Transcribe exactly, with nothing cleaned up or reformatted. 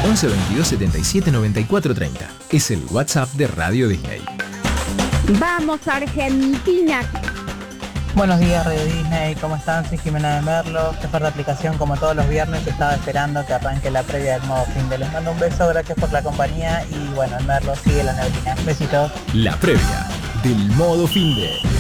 once veintidós setenta y siete noventa y cuatro treinta. Es el WhatsApp de Radio Disney. ¡Vamos, Argentina! Buenos días, Radio Disney, ¿cómo están? Soy Jimena de Merlo, jefa de aplicación. Como todos los viernes estaba esperando que arranque la previa del modo fin de. Les mando un beso, gracias por la compañía y bueno, en Merlo sigue la neblina. Besitos. La previa del modo fin de.